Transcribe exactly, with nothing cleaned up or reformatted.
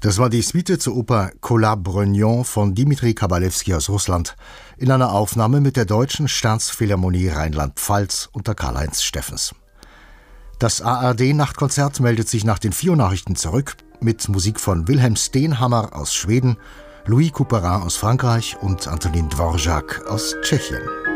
Das war die Suite zur Oper Kola-Brognon von Dimitri Kabalewski aus Russland in einer Aufnahme mit der Deutschen Staatsphilharmonie Rheinland-Pfalz unter Karl-Heinz Steffens. Das A R D-Nachtkonzert meldet sich nach den vier Nachrichten zurück mit Musik von Wilhelm Steenhammer aus Schweden, Louis Couperin aus Frankreich und Antonin Dvorak aus Tschechien.